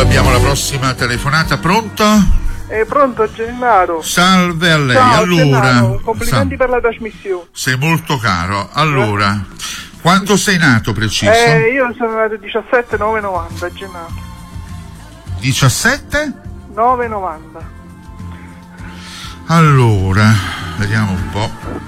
abbiamo la prossima telefonata. Pronto? Pronto, Gennaro. Salve a lei. Ciao, allora, Gennaro, complimenti per la trasmissione. Sei molto caro. Allora, quando sei nato preciso? Io sono nato il 17/9/90, Gennaro. 17/9/90. 9/90. Allora, vediamo un po'.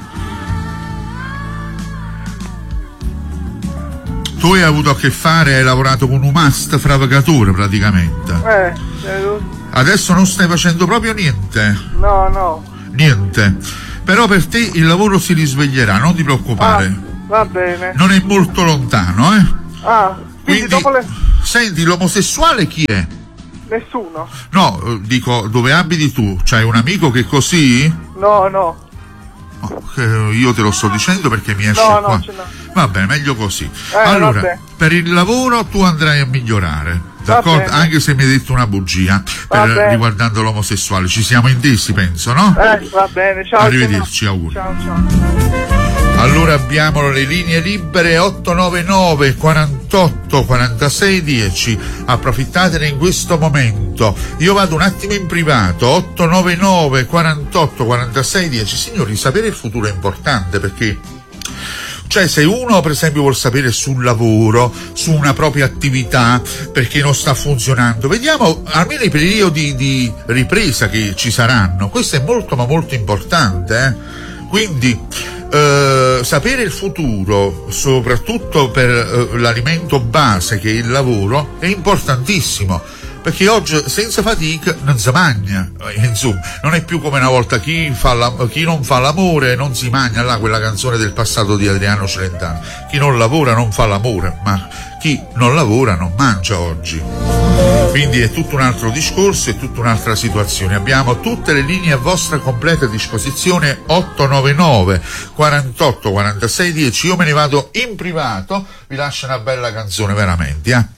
Tu hai avuto a che fare, hai lavorato con un must fravagatore praticamente. Adesso non stai facendo proprio niente. No. Niente. Però per te il lavoro si risveglierà, non ti preoccupare. Va bene. Non è molto lontano, quindi dopo Senti, l'omosessuale chi è? Nessuno. No, dico, dove abiti tu? C'hai un amico che è così? No. Io te lo sto dicendo perché mi esce No, qua. ce l'ho. Va bene, meglio così. Allora, vabbè. per il lavoro tu andrai a migliorare, d'accordo? Anche se mi hai detto una bugia riguardando l'omosessuale. Ci siamo intesi, penso, no? Va bene, ciao. Arrivederci, auguri. Ciao. Allora abbiamo le linee libere 899 48 46 10. Approfittatene in questo momento. Io vado un attimo in privato. 899 48 46 10. Signori, sapere il futuro è importante, perché se uno per esempio vuol sapere sul lavoro, su una propria attività, perché non sta funzionando, vediamo almeno i periodi di ripresa che ci saranno. Questo è molto ma molto importante, Quindi sapere il futuro, soprattutto per l'alimento base che è il lavoro, è importantissimo, perché oggi senza fatica non si mangia, insomma, non è più come una volta: chi non fa l'amore non si mangia, là quella canzone del passato di Adriano Celentano. Chi non lavora non fa l'amore, ma chi non lavora non mangia oggi. Quindi è tutto un altro discorso, è tutta un'altra situazione. Abbiamo tutte le linee a vostra completa disposizione. 899 48 46 10. Io me ne vado in privato, vi lascio una bella canzone veramente,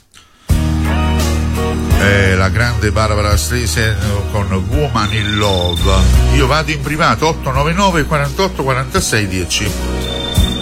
la grande Barbara Streisand con Woman in Love. Io vado in privato. 899 48 46 10.